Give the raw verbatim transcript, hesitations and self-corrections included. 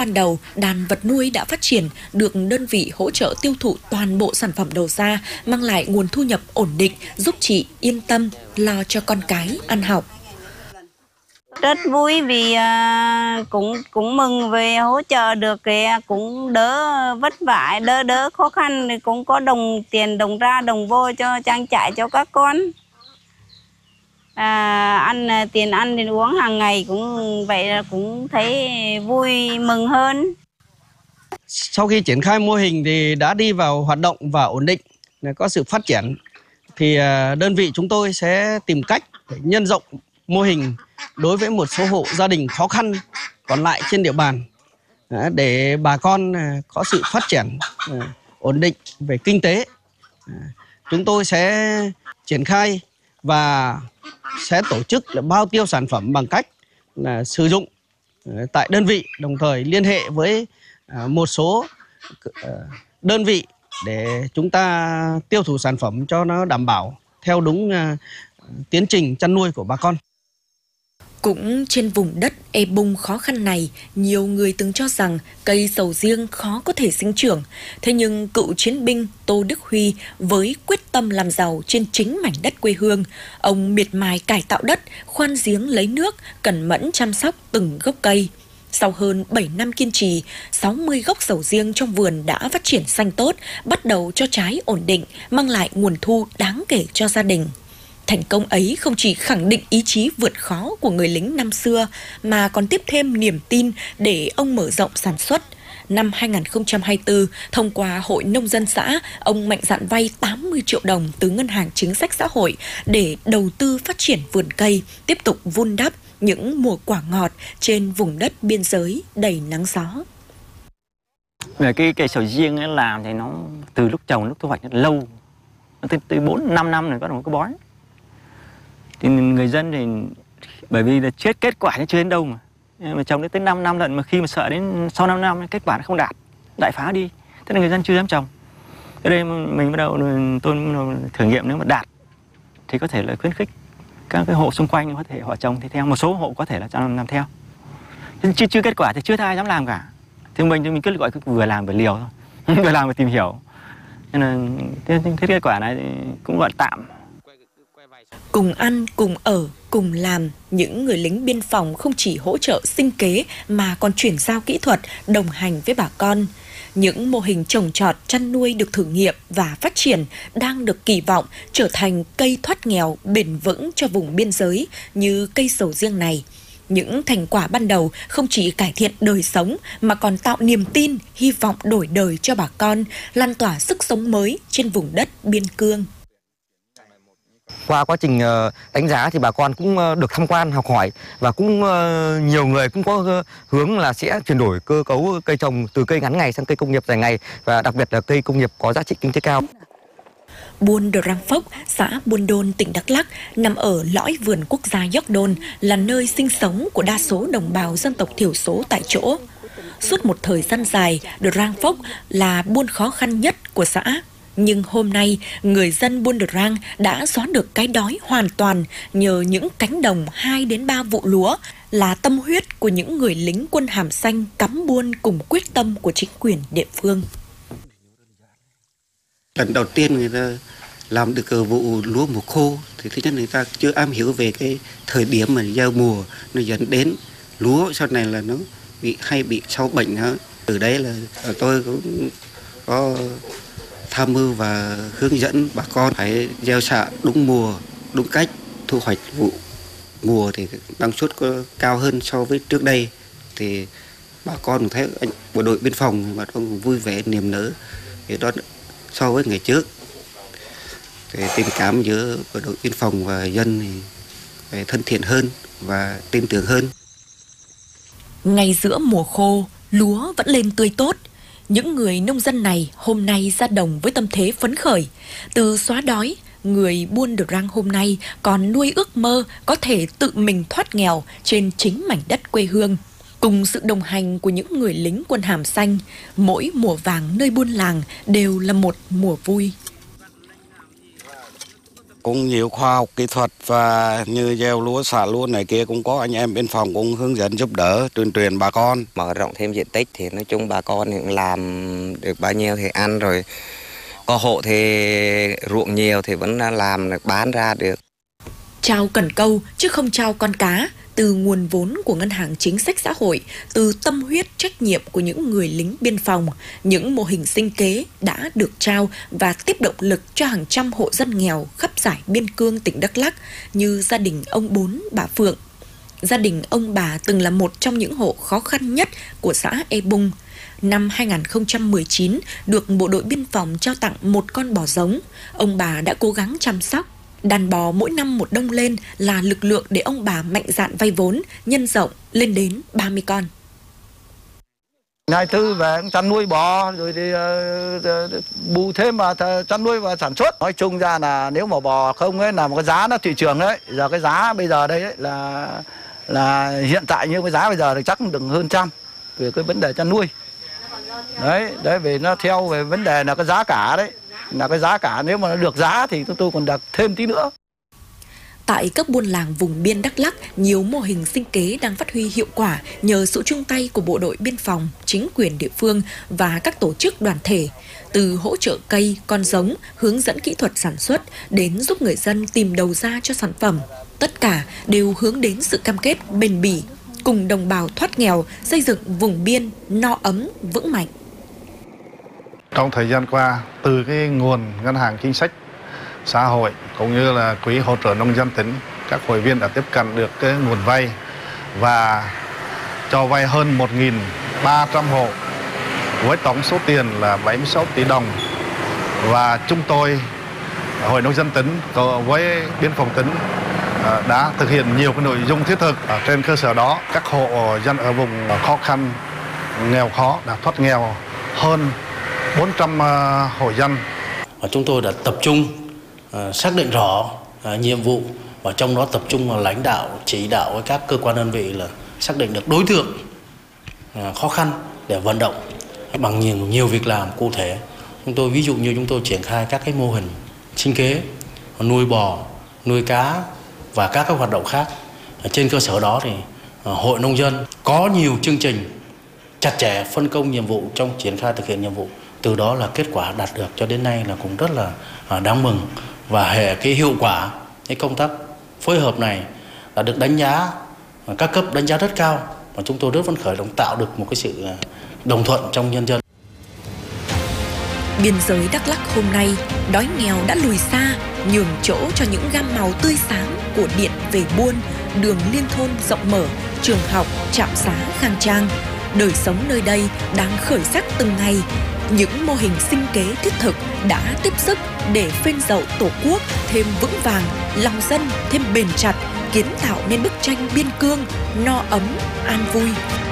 ban đầu, đàn vật nuôi đã phát triển, được đơn vị hỗ trợ tiêu thụ toàn bộ sản phẩm đầu ra, mang lại nguồn thu nhập ổn định, giúp chị yên tâm lo cho con cái ăn học. Rất vui vì uh, cũng cũng mừng về hỗ trợ được thì cũng đỡ vất vả, đỡ đỡ khó khăn, thì cũng có đồng tiền đồng ra đồng vô cho trang trải cho các con. À, ăn tiền ăn tiền uống hàng ngày cũng vậy là cũng thấy vui mừng hơn. Sau khi triển khai mô hình thì đã đi vào hoạt động và ổn định, có sự phát triển, thì đơn vị chúng tôi sẽ tìm cách để nhân rộng mô hình đối với một số hộ gia đình khó khăn còn lại trên địa bàn, để bà con có sự phát triển ổn định về kinh tế. Chúng tôi sẽ triển khai và sẽ tổ chức là bao tiêu sản phẩm bằng cách là sử dụng tại đơn vị, đồng thời liên hệ với một số đơn vị để chúng ta tiêu thụ sản phẩm cho nó đảm bảo theo đúng tiến trình chăn nuôi của bà con. Cũng trên vùng đất e bung khó khăn này, nhiều người từng cho rằng cây sầu riêng khó có thể sinh trưởng. Thế nhưng cựu chiến binh Tô Đức Huy với quyết tâm làm giàu trên chính mảnh đất quê hương, ông miệt mài cải tạo đất, khoan giếng lấy nước, cẩn mẫn chăm sóc từng gốc cây. Sau hơn bảy năm kiên trì, sáu mươi gốc sầu riêng trong vườn đã phát triển xanh tốt, bắt đầu cho trái ổn định, mang lại nguồn thu đáng kể cho gia đình. Thành công ấy không chỉ khẳng định ý chí vượt khó của người lính năm xưa, mà còn tiếp thêm niềm tin để ông mở rộng sản xuất. Năm hai nghìn không trăm hai mươi tư, thông qua Hội Nông dân xã, ông mạnh dạn vay tám mươi triệu đồng từ Ngân hàng Chính sách Xã hội để đầu tư phát triển vườn cây, tiếp tục vun đắp những mùa quả ngọt trên vùng đất biên giới đầy nắng gió. Về cái cây sầu riêng ấy làm thì nó từ lúc trồng lúc thu hoạch rất lâu, từ từ bốn năm năm rồi bắt đầu có bói. Thì người dân thì bởi vì là chết kết quả nó chưa đến đâu mà, mà trồng đến tới năm năm lần, mà khi mà sợ đến sau năm năm kết quả nó không đạt, đại phá đi, thế là người dân chưa dám trồng. Thế đây mình bắt đầu tôi thử nghiệm, nếu mà đạt thì có thể là khuyến khích các cái hộ xung quanh có thể họ trồng thì theo, một số hộ có thể là làm, làm theo. Chưa chưa kết quả thì chưa ai dám làm cả. Thì mình mình cứ gọi cứ vừa làm vừa liều thôi, vừa làm vừa tìm hiểu. Nên là thế, thế kết quả này thì cũng gọi tạm. Cùng ăn, cùng ở, cùng làm, những người lính biên phòng không chỉ hỗ trợ sinh kế mà còn chuyển giao kỹ thuật, đồng hành với bà con. Những mô hình trồng trọt, chăn nuôi được thử nghiệm và phát triển đang được kỳ vọng trở thành cây thoát nghèo bền vững cho vùng biên giới như cây sầu riêng này. Những thành quả ban đầu không chỉ cải thiện đời sống mà còn tạo niềm tin, hy vọng đổi đời cho bà con, lan tỏa sức sống mới trên vùng đất biên cương. Qua quá trình đánh giá thì bà con cũng được tham quan, học hỏi, và cũng nhiều người cũng có hướng là sẽ chuyển đổi cơ cấu cây trồng từ cây ngắn ngày sang cây công nghiệp dài ngày, và đặc biệt là cây công nghiệp có giá trị kinh tế cao. Buôn Drang Phốc, xã Buôn Đôn, tỉnh Đắk Lắk, nằm ở lõi vườn quốc gia York Don, là nơi sinh sống của đa số đồng bào dân tộc thiểu số tại chỗ. Suốt một thời gian dài, Drang Phốc là buôn khó khăn nhất của xã. Nhưng hôm nay, người dân Buôn Drang đã xóa được cái đói hoàn toàn nhờ những cánh đồng hai đến ba vụ lúa, là tâm huyết của những người lính quân hàm xanh cắm buôn cùng quyết tâm của chính quyền địa phương. Lần đầu tiên người ta làm được vụ lúa mùa khô thì thứ nhất người ta chưa am hiểu về cái thời điểm mà giao mùa, nó dẫn đến lúa sau này là nó bị hay bị sâu bệnh đó. Từ đấy là tôi cũng có tham mưu và hướng dẫn bà con phải gieo xạ đúng mùa, đúng cách, thu hoạch vụ mùa thì năng suất có cao hơn so với trước đây. Thì bà con cũng thấy anh bộ đội biên phòng bà con cũng vui vẻ niềm nở thì đó so với ngày trước. Thì tình cảm giữa bộ đội biên phòng và dân thì phải thân thiện hơn và tin tưởng hơn. Ngay giữa mùa khô, lúa vẫn lên tươi tốt. Những người nông dân này hôm nay ra đồng với tâm thế phấn khởi. Từ xóa đói, người Buôn Drang hôm nay còn nuôi ước mơ có thể tự mình thoát nghèo trên chính mảnh đất quê hương. Cùng sự đồng hành của những người lính quân hàm xanh, mỗi mùa vàng nơi buôn làng đều là một mùa vui. Cũng nhiều khoa học kỹ thuật và như gieo lúa, xả lúa này kia cũng có anh em biên phòng cũng hướng dẫn giúp đỡ, tuyên truyền bà con. Mở rộng thêm diện tích thì nói chung bà con thì cũng làm được bao nhiêu thì ăn rồi. Có hộ thì ruộng nhiều thì vẫn làm được, bán ra được. Trao cần câu chứ không trao con cá, từ nguồn vốn của Ngân hàng Chính sách Xã hội, từ tâm huyết trách nhiệm của những người lính biên phòng, những mô hình sinh kế đã được trao và tiếp động lực cho hàng trăm hộ dân nghèo khắp dải biên cương tỉnh Đắk Lắk như gia đình ông Bốn, bà Phượng. Gia đình ông bà từng là một trong những hộ khó khăn nhất của xã E Bung. Năm hai nghìn không trăm mười chín, được bộ đội biên phòng trao tặng một con bò giống. Ông bà đã cố gắng chăm sóc. Đàn bò mỗi năm một đông lên là lực lượng để ông bà mạnh dạn vay vốn, nhân rộng lên đến ba mươi con. Ngày tư về chăn nuôi bò rồi thì uh, bù thêm vào chăn nuôi và sản xuất. Nói chung ra là nếu mà bò không ấy là một cái giá nó thị trường đấy. Giờ cái giá bây giờ đây ấy, là là hiện tại như cái giá bây giờ thì chắc đừng hơn trăm về cái vấn đề chăn nuôi. Đấy, đấy vì nó theo về vấn đề là cái giá cả đấy. Là cái giá cả nếu mà nó được giá thì chúng tôi còn đặt thêm tí nữa. Tại các buôn làng vùng biên Đắk Lắk, nhiều mô hình sinh kế đang phát huy hiệu quả nhờ sự chung tay của bộ đội biên phòng, chính quyền địa phương và các tổ chức đoàn thể. Từ hỗ trợ cây, con giống, hướng dẫn kỹ thuật sản xuất đến giúp người dân tìm đầu ra cho sản phẩm. Tất cả đều hướng đến sự cam kết bền bỉ, cùng đồng bào thoát nghèo, xây dựng vùng biên no ấm, vững mạnh. Trong thời gian qua, từ cái nguồn Ngân hàng Chính sách Xã hội cũng như là quỹ hỗ trợ nông dân tỉnh, các hội viên đã tiếp cận được cái nguồn vay và cho vay hơn một nghìn ba trăm hộ với tổng số tiền là bảy mươi sáu tỷ đồng. Và chúng tôi, Hội Nông dân tỉnh với Biên phòng tỉnh đã thực hiện nhiều cái nội dung thiết thực. Trên cơ sở đó, các hộ dân ở vùng khó khăn, nghèo khó đã thoát nghèo hơn bốn trăm hộ dân. Chúng tôi đã tập trung uh, xác định rõ uh, nhiệm vụ và trong đó tập trung vào lãnh đạo, chỉ đạo với các cơ quan đơn vị là xác định được đối tượng uh, khó khăn để vận động bằng nhiều nhiều việc làm cụ thể. Chúng tôi ví dụ như chúng tôi triển khai các cái mô hình sinh kế, nuôi bò, nuôi cá và các cái hoạt động khác. Trên cơ sở đó thì uh, Hội Nông dân có nhiều chương trình chặt chẽ phân công nhiệm vụ trong triển khai thực hiện nhiệm vụ. Từ đó là kết quả đạt được cho đến nay là cũng rất là đáng mừng, và hệ cái hiệu quả cái công tác phối hợp này đã được đánh giá, các cấp đánh giá rất cao, và chúng tôi rất phấn khởi, tạo được một cái sự đồng thuận trong nhân dân. Biên giới Đắk Lắk hôm nay đói nghèo đã lùi xa, nhường chỗ cho những gam màu tươi sáng của điện về buôn, đường liên thôn rộng mở, trường học, trạm xá khang trang. Đời sống nơi đây đang khởi sắc từng ngày. Những mô hình sinh kế thiết thực đã tiếp sức để phên dậu Tổ quốc thêm vững vàng, lòng dân thêm bền chặt, kiến tạo nên bức tranh biên cương no ấm, an vui.